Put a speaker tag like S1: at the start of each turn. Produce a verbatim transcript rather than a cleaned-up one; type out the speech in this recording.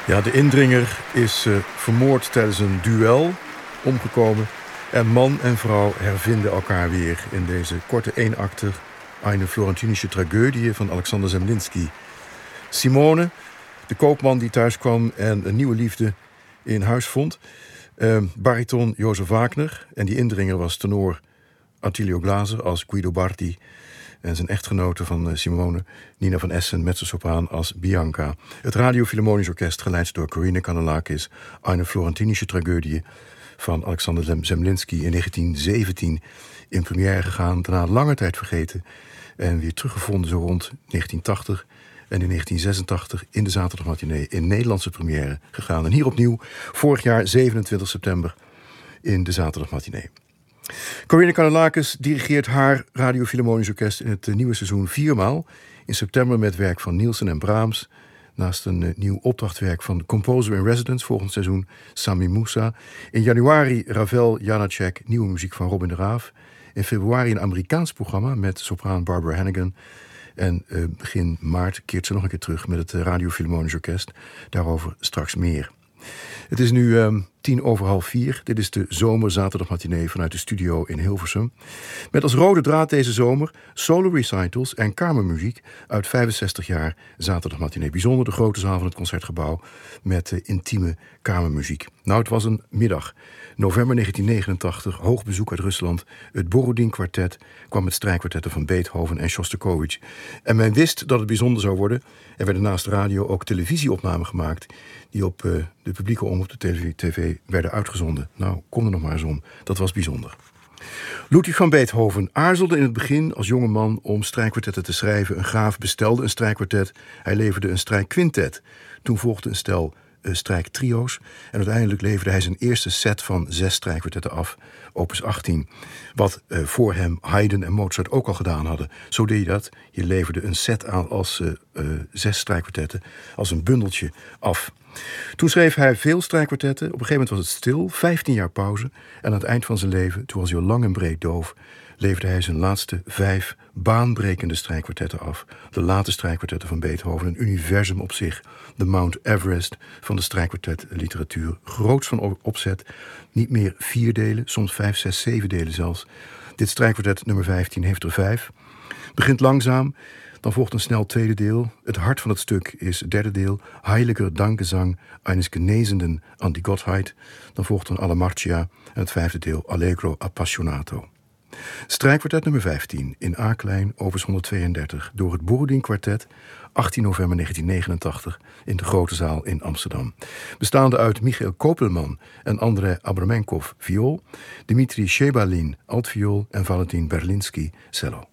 S1: Ja, de indringer is uh, vermoord tijdens een duel, omgekomen. En man en vrouw hervinden elkaar weer in deze korte eenakter Eine Florentinische Tragödie van Alexander Zemlinsky. Simone, de koopman die thuis kwam en een nieuwe liefde in huis vond. Uh, bariton Jozef Wagner en die indringer was tenor Attilio Glaser als Guido Barti. En zijn echtgenote van Simone, Nina van Essen, mezzosopraan als Bianca. Het Radio Philharmonisch Orkest, geleid door Corine Kanellakis, Eine Florentinische Tragödie van Alexander Zemlinsky in negentien zeventien in première gegaan. Daarna lange tijd vergeten en weer teruggevonden zo rond negentien tachtig. En in negentien zesentachtig in de zaterdagmatinee in Nederlandse première gegaan. En hier opnieuw vorig jaar zevenentwintig september in de zaterdagmatinee. Corine Kanellakis dirigeert haar Radio Philharmonisch Orkest in het nieuwe seizoen viermaal. In september met werk van Nielsen en Brahms. Naast een uh, nieuw opdrachtwerk van de composer in residence volgend seizoen Sami Moussa. In januari Ravel Janacek, nieuwe muziek van Robin de Raaf. In februari een Amerikaans programma met sopraan Barbara Hannigan. En uh, begin maart keert ze nog een keer terug met het Radio Philharmonisch Orkest. Daarover straks meer. Het is nu um, tien over half vier. Dit is de zomerzaterdagmatinee vanuit de studio in Hilversum. Met als rode draad deze zomer solo recitals en kamermuziek uit vijfenzestig jaar zaterdagmatinee. Bijzonder de grote zaal van het Concertgebouw met uh, intieme kamermuziek. Nou, het was een middag. November negentien negenentachtig, hoog bezoek uit Rusland. Het Borodin-kwartet kwam met strijkkwartetten van Beethoven en Shostakovich. En men wist dat het bijzonder zou worden. Er werden naast de radio ook televisieopnamen gemaakt die op uh, de publieke omroep, de tv, werden uitgezonden. Nou, kom er nog maar eens om. Dat was bijzonder. Ludwig van Beethoven aarzelde in het begin als jonge man om strijkkwartetten te schrijven. Een graaf bestelde een strijkkwartet. Hij leverde een strijkquintet. Toen volgde een stel uh, strijktrio's. En uiteindelijk leverde hij zijn eerste set van zes strijkkwartetten af. Opus achttien. Wat uh, voor hem Haydn en Mozart ook al gedaan hadden. Zo deed je dat. Je leverde een set aan als uh, uh, zes strijkkwartetten. Als een bundeltje af. Toen schreef hij veel strijkkwartetten. Op een gegeven moment was het stil, vijftien jaar pauze. En aan het eind van zijn leven, toen was hij al lang en breed doof, leverde hij zijn laatste vijf baanbrekende strijkkwartetten af. De late strijkkwartetten van Beethoven, een universum op zich. De Mount Everest van de strijkkwartetliteratuur. Groots van opzet, niet meer vier delen, soms vijf, zes, zeven delen zelfs. Dit strijkkwartet nummer vijftien heeft er vijf. Begint langzaam. Dan volgt een snel tweede deel. Het hart van het stuk is het derde deel. Heiliger Dankgesang eines Genezenden an die Gottheit. Dan volgt een Alla Marcia en het vijfde deel Allegro Appassionato. Strijkkwartet nummer vijftien in A-klein, opus honderdtweeëndertig... door het Borodin-kwartet, achttien november negentien negenentachtig... in de Grote Zaal in Amsterdam. Bestaande uit Michael Kopelman en Andrei Abramenkov, viool... Dimitri Shebalin, altviool en Valentin Berlinski, cello.